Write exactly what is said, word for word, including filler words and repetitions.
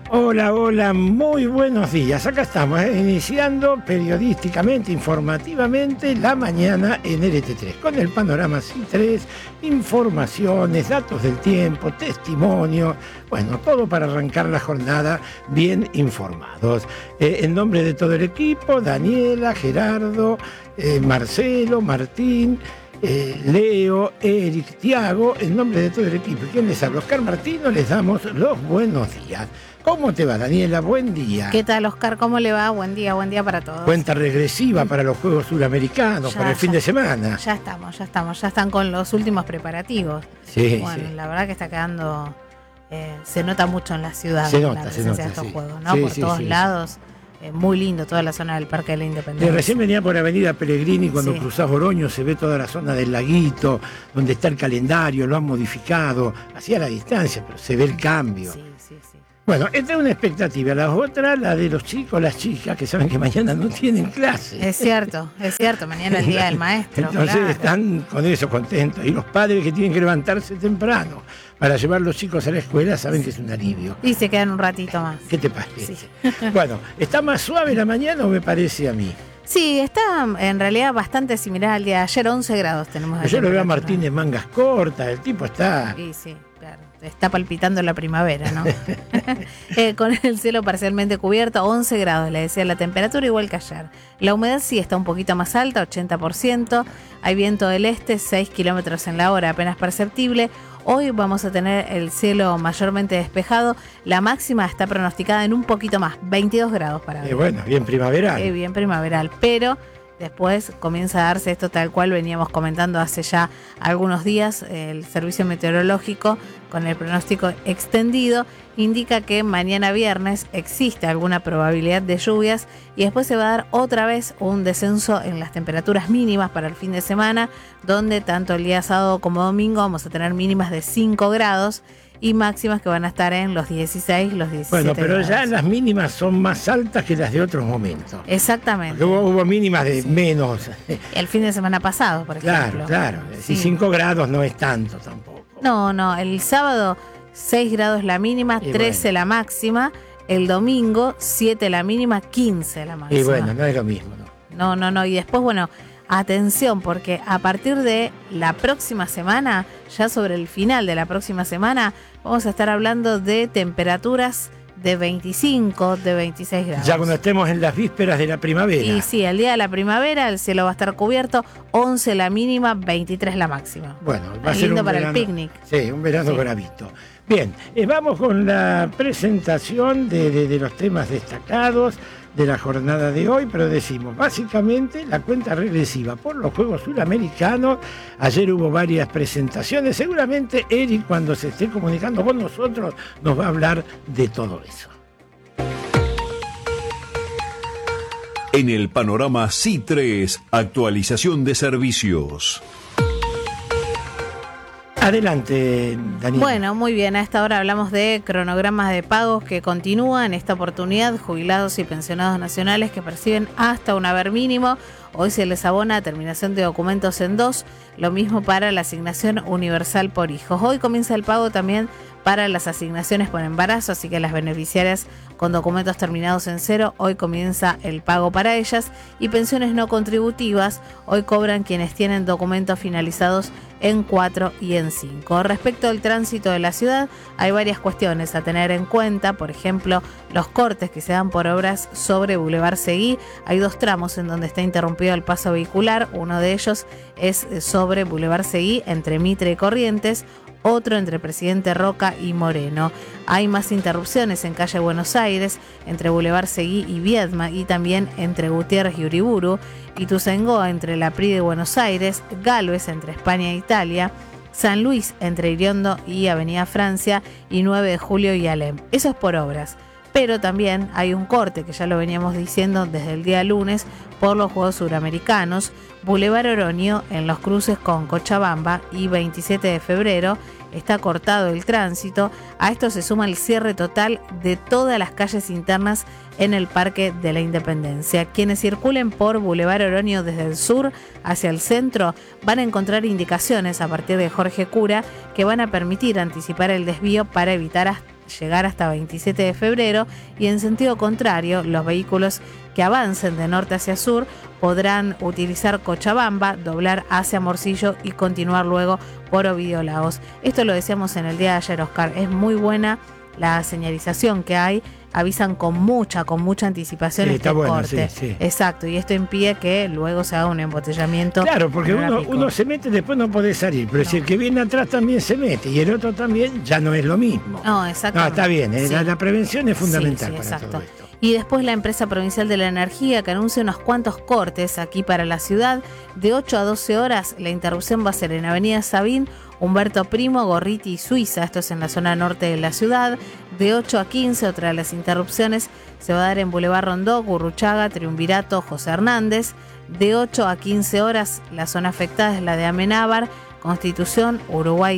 Hola, hola, muy buenos días. Acá estamos, ¿eh? iniciando periodísticamente, informativamente, la mañana en L T tres, con el panorama C tres, informaciones, datos del tiempo, testimonios, bueno, todo para arrancar la jornada bien informados. Eh, en nombre de todo el equipo, Daniela, Gerardo, eh, Marcelo, Martín, Eh, Leo, Eric, Tiago, en nombre de todo el equipo, ¿quién les habla? Oscar Martino, les damos los buenos días. ¿Cómo te va, Daniela? Buen día. ¿Qué tal, Oscar? ¿Cómo le va? Buen día, buen día para todos. Cuenta regresiva para los Juegos Suramericanos, ya, para el ya, fin de semana. Ya estamos, ya estamos, ya están con los últimos preparativos. Sí, bueno, sí. La verdad que está quedando, eh, se nota mucho en la ciudad, se nota, la se presencia nota, de estos sí. juegos, ¿no? Sí, Por sí, todos sí, lados. Sí. Eh, muy lindo toda la zona del Parque de la Independencia. De recién venía por Avenida Pellegrini, cuando sí. cruzás Oroño se ve toda la zona del laguito, donde está el calendario, lo han modificado, hacía la distancia, pero se ve el cambio. Sí, sí, sí. Bueno, esta es una expectativa. La otra, la de los chicos, las chicas, que saben que mañana no tienen clase. Es cierto, es cierto, mañana es el Día del Maestro. Entonces claro. están con eso contentos. Y los padres que tienen que levantarse temprano para llevar los chicos a la escuela saben que es un alivio. Y se quedan un ratito más. ¿Qué te parece? Sí. Bueno, ¿está más suave la mañana o me parece a mí? Sí, está en realidad bastante similar al día de ayer, once grados tenemos. Yo lo veo a Martín de mangas cortas, el tipo está... Sí, sí, claro. Está palpitando la primavera, ¿no? eh, con el cielo parcialmente cubierto, once grados, le decía, la temperatura igual que ayer. La humedad sí está un poquito más alta, ochenta por ciento. Hay viento del este, seis kilómetros en la hora, apenas perceptible. Hoy vamos a tener el cielo mayormente despejado. La máxima está pronosticada en un poquito más, veintidós grados para hoy. Eh, bueno, bien primaveral. Eh, bien primaveral, pero... Después comienza a darse esto tal cual veníamos comentando hace ya algunos días. El servicio meteorológico, con el pronóstico extendido, indica que mañana viernes existe alguna probabilidad de lluvias y después se va a dar otra vez un descenso en las temperaturas mínimas para el fin de semana, donde tanto el día sábado como domingo vamos a tener mínimas de cinco grados y máximas que van a estar en los dieciséis, los diecisiete Bueno, pero grados. ya las mínimas son más altas que las de otros momentos. Exactamente. Porque hubo, hubo mínimas de sí. menos. El fin de semana pasado, por ejemplo. Claro, claro. Sí. Y cinco grados no es tanto tampoco. No, no. El sábado, seis grados la mínima, y trece bueno. la máxima. El domingo, siete la mínima, quince la máxima. Y bueno, no es lo mismo, ¿no? No, no, no. Y después, bueno, atención, porque a partir de la próxima semana, ya sobre el final de la próxima semana, vamos a estar hablando de temperaturas de veinticinco, de veintiséis grados. Ya cuando estemos en las vísperas de la primavera. Y sí, el día de la primavera el cielo va a estar cubierto, once la mínima, veintitrés la máxima. Bueno, va a ser lindo un para verano, el picnic. Sí, un verano sí. bravito. Bien, eh, vamos con la presentación de, de, de los temas destacados de la jornada de hoy, pero decimos, básicamente la cuenta regresiva por los Juegos Suramericanos. Ayer hubo varias presentaciones, seguramente Eric, cuando se esté comunicando con nosotros, nos va a hablar de todo eso. En el panorama C tres, actualización de servicios. Adelante, Daniel. Bueno, muy bien. A esta hora hablamos de cronogramas de pagos que continúan. En esta oportunidad, jubilados y pensionados nacionales que perciben hasta un haber mínimo. Hoy se les abona terminación de documentos en dos. Lo mismo para la asignación universal por hijos. Hoy comienza el pago también para las asignaciones por embarazo, así que las beneficiarias con documentos terminados en cero, hoy comienza el pago para ellas. Y pensiones no contributivas, hoy cobran quienes tienen documentos finalizados en cuatro y en cinco. Respecto al tránsito de la ciudad, hay varias cuestiones a tener en cuenta. Por ejemplo, los cortes que se dan por obras sobre Boulevard Seguí. Hay dos tramos en donde está interrumpido el paso vehicular. Uno de ellos es sobre Boulevard Seguí, entre Mitre y Corrientes. Otro entre Presidente Roca y Moreno. Hay más interrupciones en calle Buenos Aires, entre Boulevard Seguí y Viedma, y también entre Gutiérrez y Uriburu, Ituzaingó entre la P R I de Buenos Aires, Galvez entre España e Italia, San Luis entre Iriondo y Avenida Francia, y nueve de julio y Alem. Eso es por obras. Pero también hay un corte, que ya lo veníamos diciendo desde el día lunes, por los Juegos Suramericanos. Boulevard Oroño en los cruces con Cochabamba y veintisiete de febrero está cortado el tránsito. A esto se suma el cierre total de todas las calles internas en el Parque de la Independencia. Quienes circulen por Boulevard Oroño desde el sur hacia el centro van a encontrar indicaciones a partir de Jorge Cura que van a permitir anticipar el desvío para evitar llegar hasta veintisiete de febrero, y en sentido contrario, los vehículos que avancen de norte hacia sur podrán utilizar Cochabamba, doblar hacia Morcillo y continuar luego por Ovidio Lagos. Esto lo decíamos en el día de ayer, Oscar, es muy buena la señalización que hay, avisan con mucha, con mucha anticipación Sí, este está bueno, corte. sí, sí. Exacto, y esto impide que luego se haga un embotellamiento. Claro, porque en hora uno, pico. uno se mete y después no puede salir, pero No. si el que viene atrás también se mete y el otro también, ya no es lo mismo. No, No, exactamente. está bien, ¿eh? Sí. la, la prevención es fundamental Sí, sí, para exacto. todo esto. Y después la empresa provincial de la energía, que anuncia unos cuantos cortes aquí para la ciudad. De ocho a doce horas la interrupción va a ser en Avenida Sabín, Humberto Primo, Gorriti y Suiza, esto es en la zona norte de la ciudad. De ocho a quince, otra de las interrupciones se va a dar en Boulevard Rondó, Gurruchaga, Triunvirato, José Hernández. De ocho a quince horas la zona afectada es la de Amenábar, Constitución, Uruguay